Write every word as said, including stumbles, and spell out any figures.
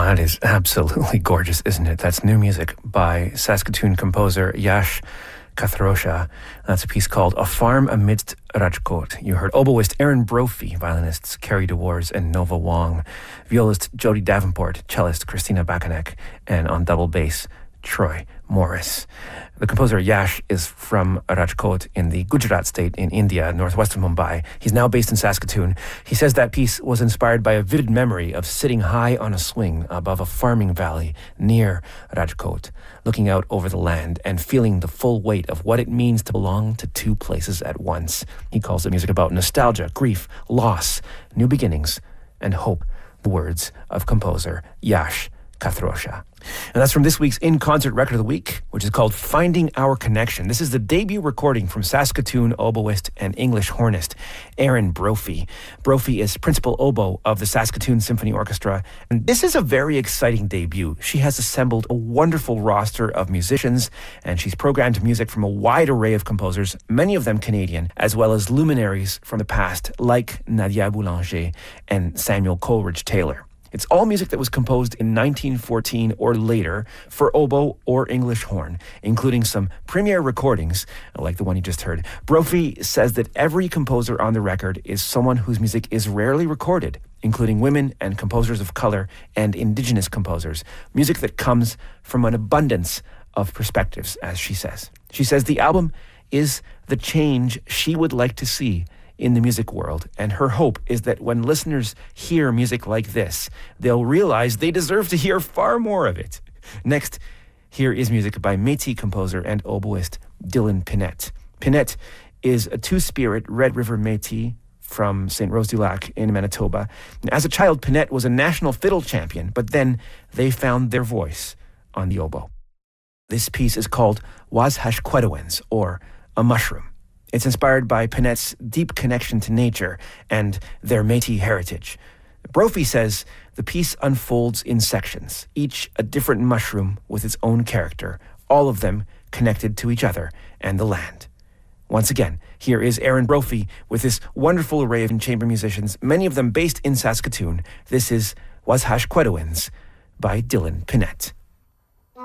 that is absolutely gorgeous, isn't it? That's new music by Saskatoon composer Yash Kathrosha. That's a piece called A Farm Amidst Rajkot. You heard oboist Aaron Brophy, violinists Kerry DeWars and Nova Wong, violist Jody Davenport, cellist Christina Bakanek, and on double bass, Troy Morris. The composer Yash is from Rajkot in the Gujarat state in India, northwest of Mumbai. He's now based in Saskatoon. He says that piece was inspired by a vivid memory of sitting high on a swing above a farming valley near Rajkot, looking out over the land and feeling the full weight of what it means to belong to two places at once. He calls the music about nostalgia, grief, loss, new beginnings, and hope. The words of composer Yash Kathrosha. And that's from this week's In-Concert Record of the Week, which is called Finding Our Connection. This is the debut recording from Saskatoon oboist and English hornist Aaron Brophy. Brophy is principal oboe of the Saskatoon Symphony Orchestra, and this is a very exciting debut. She has assembled a wonderful roster of musicians, and she's programmed music from a wide array of composers, many of them Canadian, as well as luminaries from the past like Nadia Boulanger and Samuel Coleridge Taylor. It's all music that was composed in nineteen fourteen or later for oboe or English horn, including some premiere recordings, like the one you just heard. Brophy says that every composer on the record is someone whose music is rarely recorded, including women and composers of color and indigenous composers. Music that comes from an abundance of perspectives, as she says. She says the album is the change she would like to see in the music world, and her hope is that when listeners hear music like this, they'll realize they deserve to hear far more of it. Next, here is music by Métis composer and oboist Dylan Pinette. Pinette is a two-spirit Red River Métis from Saint Rose du Lac in Manitoba. As a child, Pinette was a national fiddle champion, but then they found their voice on the oboe. This piece is called Wazhashquedowens, or A Mushroom. It's inspired by Pinette's deep connection to nature and their Métis heritage. Brophy says the piece unfolds in sections, each a different mushroom with its own character, all of them connected to each other and the land. Once again, here is Aaron Brophy with this wonderful array of chamber musicians, many of them based in Saskatoon. This is Wazhashquedowens by Dylan Pinette.